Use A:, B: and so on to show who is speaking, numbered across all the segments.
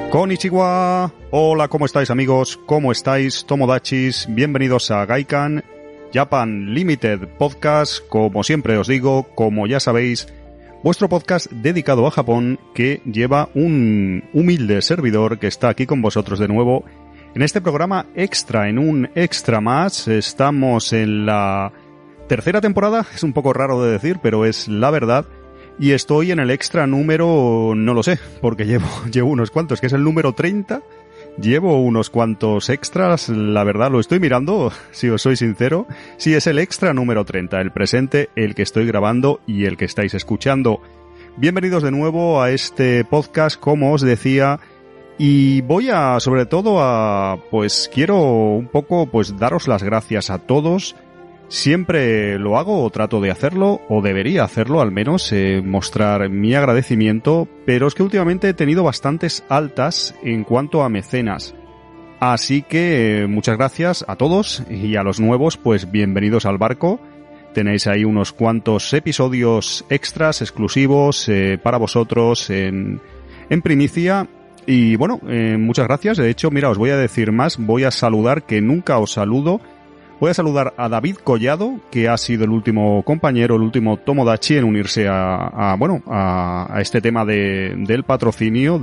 A: Konnichiwa. Hola, ¿cómo estáis, amigos? ¿Cómo estáis, tomodachis? Bienvenidos a Gaikan Japan Limited Podcast. Como siempre os digo, como ya sabéis, vuestro podcast dedicado a Japón, que lleva un humilde servidor que está aquí con vosotros de nuevo en este programa extra, en un extra más. Estamos en la tercera temporada, es un poco raro de decir, pero es la verdad. Y estoy en el extra número, no lo sé, porque llevo unos cuantos, que es el número 30. Llevo unos cuantos extras, la verdad lo estoy mirando, si os soy sincero. Sí, es el extra número 30, el presente, el que estoy grabando y el que estáis escuchando. Bienvenidos de nuevo a este podcast, como os decía. Y voy a, sobre todo, quiero un poco, daros las gracias a todos. Siempre lo hago o trato de hacerlo, o debería hacerlo al menos, mostrar mi agradecimiento, pero es que últimamente he tenido bastantes altas en cuanto a mecenas. Así que muchas gracias a todos y a los nuevos, pues bienvenidos al barco. Tenéis ahí unos cuantos episodios extras, exclusivos, para vosotros en primicia. Y bueno, muchas gracias. De hecho, mira, os voy a decir más, voy a saludar, que nunca os saludo. Voy a saludar a David Collado, que ha sido el último compañero, el último tomodachi en unirse a este tema del patrocinio,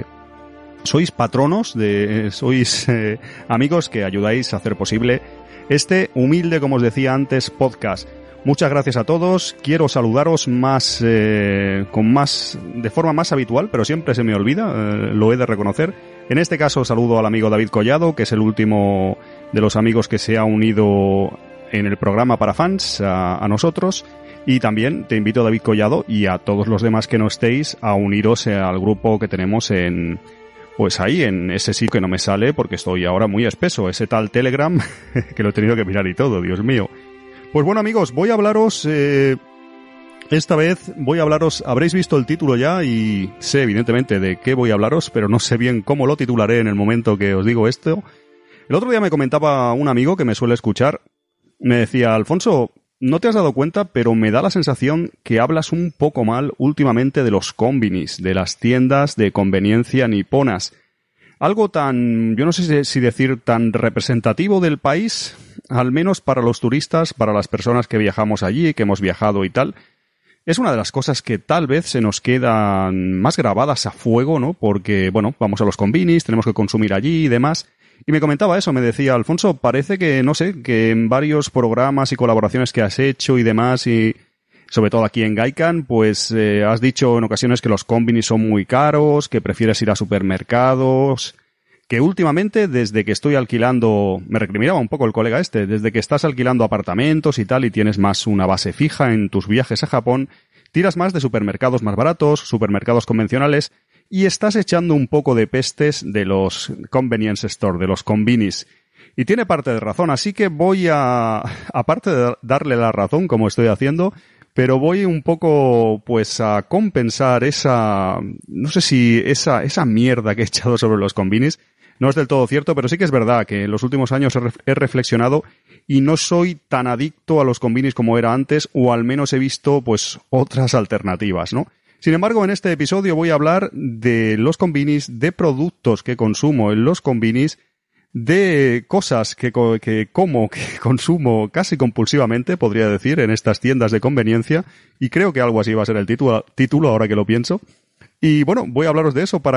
A: sois patronos, sois amigos que ayudáis a hacer posible este humilde, como os decía antes, podcast. Muchas gracias a todos. Quiero saludaros de forma más habitual, pero siempre se me olvida, lo he de reconocer. En este caso saludo al amigo David Collado, que es el último de los amigos que se ha unido en el programa para fans a nosotros. Y también te invito, David Collado, y a todos los demás que no estéis, a uniros al grupo que tenemos en ese sitio que no me sale porque estoy ahora muy espeso, ese tal Telegram, que lo he tenido que mirar y todo, Dios mío. Pues bueno, amigos, voy a hablaros, esta vez habréis visto el título ya y sé evidentemente de qué voy a hablaros, pero no sé bien cómo lo titularé en el momento que os digo esto. El otro día me comentaba un amigo que me suele escuchar, me decía: Alfonso, no te has dado cuenta, pero me da la sensación que hablas un poco mal últimamente de los konbinis, de las tiendas de conveniencia niponas. Algo tan, yo no sé si decir tan representativo del país, al menos para los turistas, para las personas que viajamos allí, que hemos viajado y tal. Es una de las cosas que tal vez se nos quedan más grabadas a fuego, ¿no? Porque, bueno, vamos a los konbinis, tenemos que consumir allí y demás. Y me comentaba eso, me decía: Alfonso, parece que, no sé, que en varios programas y colaboraciones que has hecho y demás, y sobre todo aquí en Gaikan, has dicho en ocasiones que los konbinis son muy caros, que prefieres ir a supermercados, que últimamente, desde que estoy alquilando, me recriminaba un poco el colega desde que estás alquilando apartamentos y tal y tienes más una base fija en tus viajes a Japón, tiras más de supermercados más baratos, supermercados convencionales, y estás echando un poco de pestes de los convenience store, de los konbinis. Y tiene parte de razón, así que voy aparte de darle la razón como estoy haciendo, pero voy un poco, a compensar esa mierda que he echado sobre los konbinis. No es del todo cierto, pero sí que es verdad que en los últimos años he reflexionado y no soy tan adicto a los konbinis como era antes, o al menos he visto, otras alternativas, ¿no? Sin embargo, en este episodio voy a hablar de los konbinis, de productos que consumo en los konbinis, de cosas que consumo casi compulsivamente, podría decir, en estas tiendas de conveniencia, y creo que algo así va a ser el título ahora que lo pienso. Y bueno, voy a hablaros de eso para